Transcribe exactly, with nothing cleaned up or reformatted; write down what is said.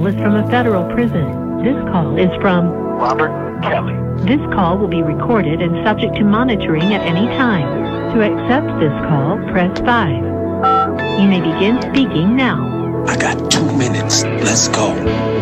call is from a federal prison. This call is from Robert Kelly. This call will be recorded and subject to monitoring at any time. To accept this call, press five. You may begin speaking now. I got two minutes. Let's go.